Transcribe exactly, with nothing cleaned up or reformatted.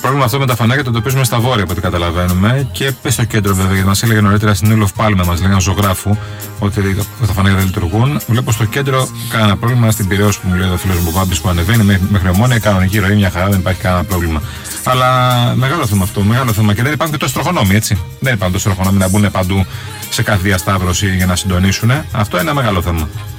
πρόβλημα αυτό με τα φανάρια το τοπίζουμε στα βόρεια, από ό,τι καταλαβαίνουμε. Και πες στο κέντρο, βέβαια, γιατί μας έλεγε νωρίτερα στην Ήλο Πάλμε, μας λέγανε ζωγράφου, ότι τα φανάρια δεν λειτουργούν. Βλέπω στο κέντρο κανένα πρόβλημα. Στην Πειραιώς που μου λέει ο φίλος μου Βάμπης που ανεβαίνει μέχρι Ομόνια, κανονική ροή, μια χαρά, δεν υπάρχει κανένα πρόβλημα. Αλλά μεγάλο θέμα αυτό, μεγάλο θέμα. Και δεν υπάρχουν και τόσο τροχονόμοι, έτσι. Δεν υπάρχουν τόσο τροχονόμοι να μπουν παντού σε κάθε διασταύρωση για να συντονίσουν. Αυτό είναι ένα μεγάλο θέμα.